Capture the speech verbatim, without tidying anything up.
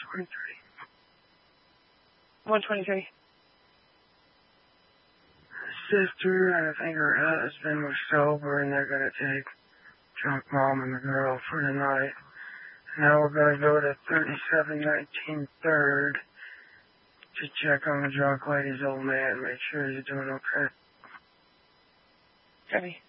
twenty-three. one twenty-three. Sister and I think her husband was sober and they're going to take drunk mom and the girl for the night. Now we're going to go to thirty-seven nineteen third to check on the drunk lady's old man, make sure he's doing okay. Copy.